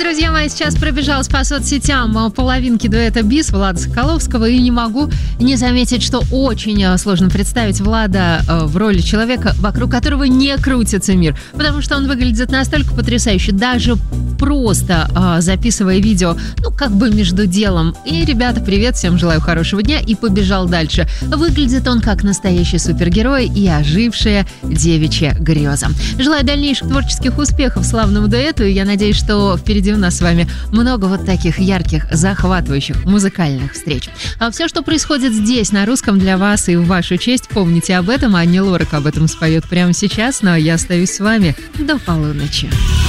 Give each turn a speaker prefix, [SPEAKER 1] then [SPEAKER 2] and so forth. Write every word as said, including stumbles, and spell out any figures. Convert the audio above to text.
[SPEAKER 1] Друзья мои, сейчас пробежалась по соцсетям половинки дуэта «Бис» Влада Соколовского, и не могу не заметить, что очень сложно представить Влада в роли человека, вокруг которого не крутится мир, потому что он выглядит настолько потрясающе, даже просто э, записывая видео, ну, как бы между делом. И, ребята, привет, всем желаю хорошего дня, и побежал дальше. Выглядит он как настоящий супергерой и ожившая девичья греза. Желаю дальнейших творческих успехов славному дуэту, и я надеюсь, что впереди у нас с вами много вот таких ярких, захватывающих музыкальных встреч. А все, что происходит здесь, на русском, для вас и в вашу честь, помните об этом, а Ани Лорак об этом споет прямо сейчас, но я остаюсь с вами до полуночи.